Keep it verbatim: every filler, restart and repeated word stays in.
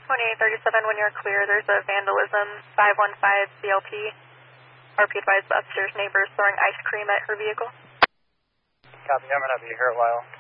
twenty-eight thirty-seven, when you're clear, there's a vandalism, five one five C L P. R P advised the upstairs neighbors throwing ice cream at her vehicle. Copy, I'm going to be here a while.